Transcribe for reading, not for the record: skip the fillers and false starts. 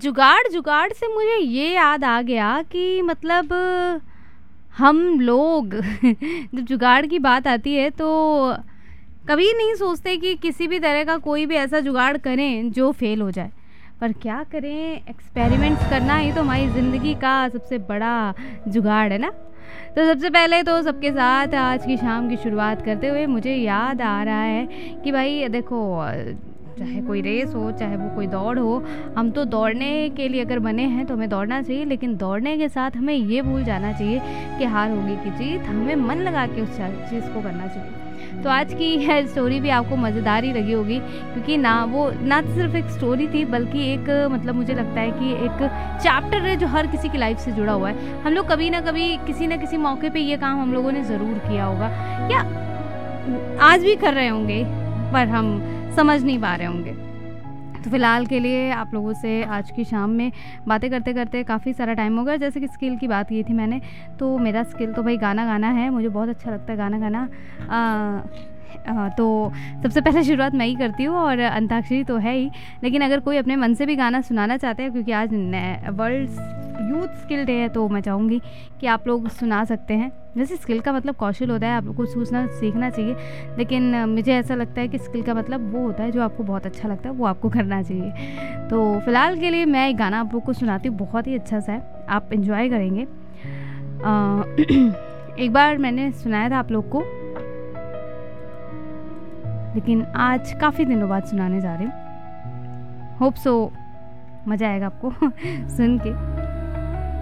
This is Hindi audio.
जुगाड़ जुगाड़ से मुझे ये याद आ गया कि मतलब हम लोग जब जुगाड़ की बात आती है तो कभी नहीं सोचते कि किसी भी तरह का कोई भी ऐसा जुगाड़ करें जो फेल हो जाए। पर क्या करें, एक्सपेरिमेंट्स करना ही तो हमारी ज़िंदगी का सबसे बड़ा जुगाड़ है ना। तो सबसे पहले तो सबके साथ आज की शाम की शुरुआत करते हुए मुझे याद आ रहा है कि भाई देखो, चाहे कोई रेस हो, चाहे वो कोई दौड़ हो, हम तो दौड़ने के लिए अगर बने हैं तो हमें दौड़ना चाहिए, लेकिन दौड़ने के साथ हमें ये भूल जाना चाहिए कि हार होगी कि जीत, हमें मन लगा के उस चीज़ को करना चाहिए। तो आज की यह स्टोरी भी आपको मज़ेदार ही लगी होगी, क्योंकि वो ना सिर्फ एक स्टोरी थी बल्कि एक मतलब मुझे लगता है कि एक चैप्टर है जो हर किसी की लाइफ से जुड़ा हुआ है। हम लोग कभी ना कभी किसी न किसी मौके पे ये काम हम लोगों ने ज़रूर किया होगा या आज भी कर रहे होंगे, पर हम समझ नहीं पा रहे होंगे। तो फ़िलहाल के लिए आप लोगों से आज की शाम में बातें करते करते काफ़ी सारा टाइम हो गया। जैसे कि स्किल की बात की थी मैंने, तो मेरा स्किल तो भाई गाना गाना है, मुझे बहुत अच्छा लगता है गाना गाना। तो सबसे पहले शुरुआत मैं ही करती हूँ और अंताक्षरी तो है ही, लेकिन अगर कोई अपने मन से भी गाना सुनाना चाहते हैं, क्योंकि आज वर्ल्ड यूथ स्किल डे है, तो मैं चाहूँगी कि आप लोग सुना सकते हैं। जैसे स्किल का मतलब कौशल होता है, आप लोग को सूझना सीखना चाहिए, लेकिन मुझे ऐसा लगता है कि स्किल का मतलब वो होता है जो आपको बहुत अच्छा लगता है, वो आपको करना चाहिए। तो फ़िलहाल के लिए मैं एक गाना आप लोग को सुनाती हूँ, बहुत ही अच्छा सा है, आप इन्जॉय करेंगे। एक बार मैंने सुनाया था आप लोग को, लेकिन आज काफ़ी दिनों बाद सुनाने जा रही हूँ। होप सो मज़ा आएगा आपको सुन के।